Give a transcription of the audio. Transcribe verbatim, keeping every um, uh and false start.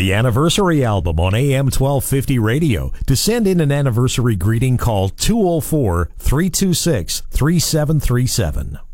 The Anniversary Album on A M twelve fifty radio. To send in an anniversary greeting, call two oh four, three two six, three seven three seven.